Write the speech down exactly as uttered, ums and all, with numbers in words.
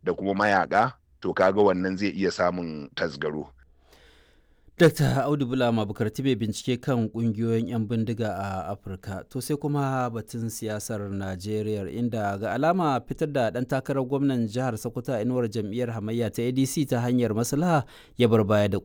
da kuma mayaka, to kaga wannan zai iya samun tasgaro. Dakta Audu Bulama Bukarti bai bincike kan kungiyoyin 'yan bindiga a Afirka. To sai kuma batun siyasar Najeriya inda ga alama fitar da ɗan takarar gwamnan jihar Sokoto a inuwar jam'iyyar hamayya ta A D C ta hanyar maslaha ya bar baya da